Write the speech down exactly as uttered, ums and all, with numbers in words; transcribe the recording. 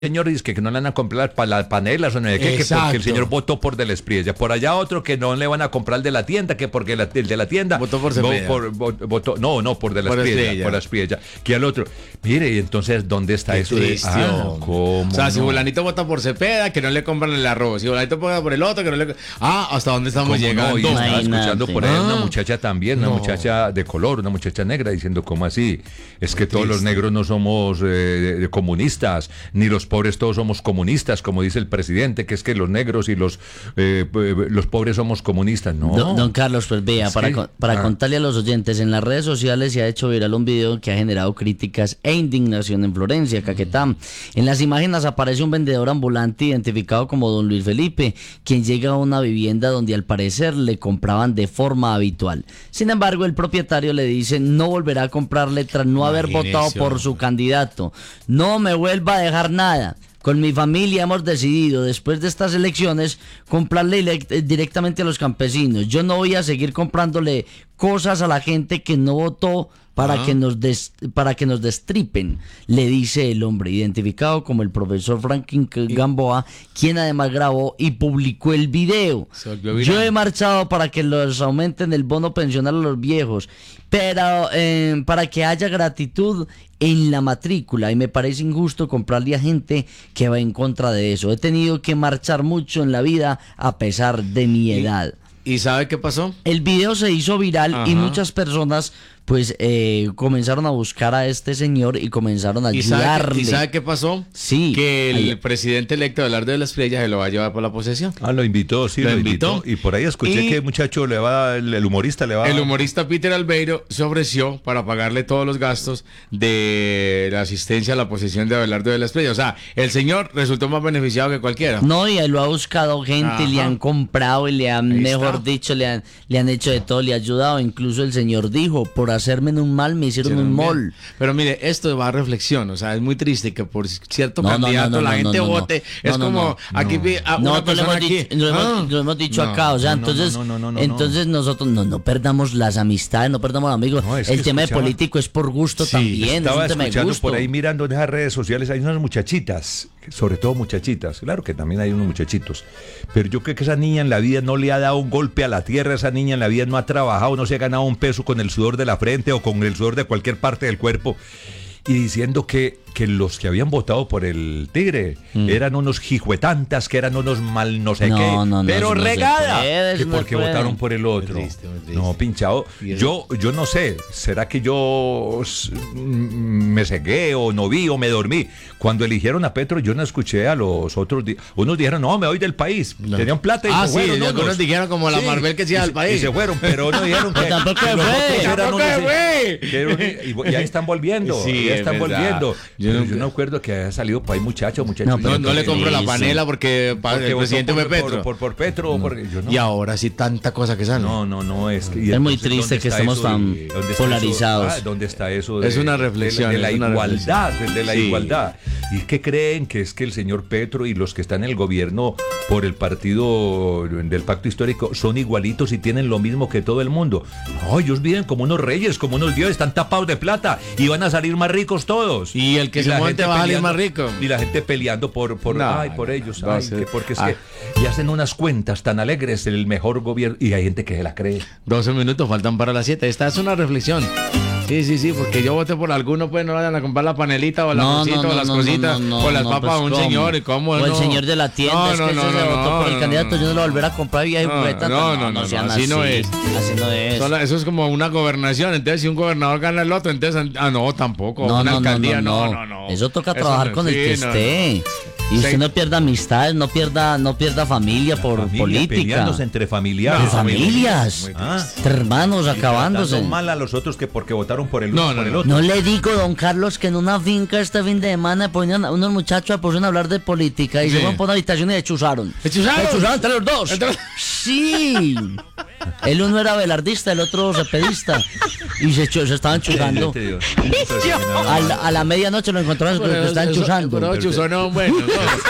señor dice que no le van a comprar para las panelas o no sé qué, que porque el señor votó por Del Espriella. Por allá otro que no le van a comprar el de la tienda, que porque la, el de la tienda votó por Cepeda. Por, votó, no, no, por De la Espriella, por la Espriella. Que al otro, mire, y entonces, ¿dónde está qué eso triste, de ah, ¿cómo o sea, no? Si fulanito vota por Cepeda, que no le compran el arroz. Si fulanito vota por el otro, que no le... Ah, ¿hasta dónde estamos llegando? No? Y estaba escuchando por ahí ah, una muchacha también, una no. muchacha de color, una muchacha negra, diciendo, ¿cómo así? Es que qué todos triste. Los negros no somos eh, de, de comunistas, ni los pobres todos somos comunistas. comunistas, como dice el presidente, que es que los negros y los eh, los pobres somos comunistas. No. Don, don Carlos, pues vea, ¿sí? para, para ah. contarle a los oyentes, en las redes sociales se ha hecho viral un video que ha generado críticas e indignación en Florencia, Caquetá. En las imágenes aparece un vendedor ambulante identificado como don Luis Felipe, quien llega a una vivienda donde al parecer le compraban de forma habitual. Sin embargo, el propietario le dice no volverá a comprarle tras no haber votado por su candidato. No me vuelva a dejar nada. Con mi familia hemos decidido, después de estas elecciones, comprarle directamente a los campesinos. Yo no voy a seguir comprándole cosas a la gente que no votó para, ah. que nos des, para que nos destripen, le dice el hombre, identificado como el profesor Franklin Gamboa, quien además grabó y publicó el video. Yo he marchado para que los aumenten el bono pensional a los viejos, pero eh, para que haya gratitud en la matrícula, y me parece injusto comprarle a gente que va en contra de eso. He tenido que marchar mucho en la vida a pesar de mi edad. ¿Y sabe qué pasó? El video se hizo viral. Ajá. Y muchas personas pues eh, comenzaron a buscar a este señor y comenzaron a ¿Y ayudarle. Sabe, ¿Y sabe qué pasó? Sí. Que el ahí. presidente electo Abelardo de la Espriella se lo va a llevar por la posesión. Ah, lo invitó, sí, lo, lo invitó. invitó. Y por ahí escuché y que el muchacho le va, el, el humorista le va. El humorista Peter Albeiro se ofreció para pagarle todos los gastos de la asistencia a la posesión de Abelardo de la Espriella. O sea, el señor resultó más beneficiado que cualquiera. No, y él lo ha buscado gente, Ajá. le han comprado y le han, ahí mejor está. dicho, le han, le han hecho de todo, le ha ayudado. Incluso el señor dijo, por hacerme un mal me hicieron un mol. Pero mire, esto va a reflexión, o sea, es muy triste que por cierto no, candidato no, no, no, la gente no, no, vote, no, es no, como no, aquí vi a una no, persona lo aquí. Dicho, lo, ah, hemos, lo hemos dicho no, acá, o sea, no, entonces no, no, no, no, entonces no. nosotros no, no perdamos las amistades, no perdamos los amigos. No, el tema escuchaba, de político es por gusto sí, también, estaba es un tema escuchando de gusto. Por ahí mirando en esas redes sociales, hay unas muchachitas, sobre todo muchachitas, claro que también hay unos muchachitos, pero yo creo que esa niña en la vida no le ha dado un golpe a la tierra, esa niña en la vida no ha trabajado, no se ha ganado un peso con el sudor de la frente o con el sudor de cualquier parte del cuerpo, y diciendo que, que los que habían votado por el Tigre mm. eran unos jijuetantas, que eran unos mal no sé no, qué, no, no, pero no regada, puede, que porque puede. votaron por el otro. Muy triste, muy triste. No, pinchado. Yo, yo no sé, ¿será que yo me cegué o no vi o me dormí? Cuando eligieron a Petro, yo no escuché a los otros. Di- unos dijeron, no, me voy del país. No. Tenían plata y ah, se sí, fueron. Y algunos dijeron como la sí, Marvel que se iba del país. Y se fueron, pero no dijeron que. tampoco fue. Tampoco fue. Y ya están volviendo. Sí, ya están volviendo. Yo no, yo no acuerdo que haya salido para ahí muchacho, muchacho. No, no, no le compro la panela porque, porque el presidente por, fue Petro. Por, por, por Petro. No. Porque yo no. Y ahora sí tanta cosa que sale. No, no, no. Es, que, es muy triste que estemos tan polarizados. Ah, ¿dónde está eso? De, es una reflexión. De, de la igualdad, reflexión. de la sí. igualdad. ¿Y qué creen? Que es que el señor Petro y los que están en el gobierno por el partido del Pacto Histórico son igualitos y tienen lo mismo que todo el mundo. No, ellos viven como unos reyes, como unos dioses, están tapados de plata y van a salir más ricos todos. Y el que y se monte va a salir más rico. Y la gente peleando por, por, no, ay, por no, ellos. No, ay, sí. que porque es ah. que y hacen unas cuentas tan alegres, el mejor gobierno, y hay gente que se la cree. doce minutos faltan para las siete. Esta es una reflexión. Sí, sí, sí, porque yo voté por alguno, pues no vayan a comprar la panelita o la no, cosita no, no, o las no, cositas no, no, o las no, papas pues, a un ¿cómo? señor y cómo o no. el señor de la tienda, no, es que no, ese no, se no, votó por el no, candidato, no, yo no lo volveré a comprar y hay no, juguetas. No, no, no, no, sean así así, no es. Así no es. Solo, eso es como una gobernación, entonces si un gobernador gana el otro, entonces, ah, no, tampoco, no, una no, alcaldía, no, no, no, no, no. Eso toca trabajar eso, con el sí, que no, esté. Y usted sí. no pierda amistades, no pierda, no pierda familia por familia, política. Peleándose entre familiares. No, familias. Ah. Hermanos acabándose. mal a los otros que porque votaron por el, no, uno, no, por el otro. No le digo, don Carlos, que en una finca este fin de semana ponían a unos muchachos a poner a hablar de política y sí. se fueron por una habitación y le chuzaron. ¿Le chuzaron? Le chuzaron entre los dos. ¿Entre... Sí. El uno era velardista, el otro cepedista. Y se, se estaban chuzando. A la, a la medianoche lo encontraron, pero, se estaban chuzando. Pero chuzón, bueno, no.